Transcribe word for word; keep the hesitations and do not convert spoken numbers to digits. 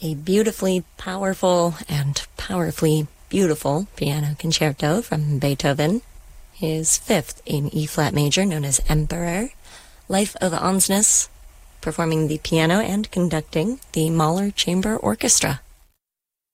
A beautifully powerful and powerfully beautiful piano concerto from Beethoven, his fifth in E-flat major, known as Emperor, Life of Ansnes, performing the piano and conducting the Mahler Chamber Orchestra.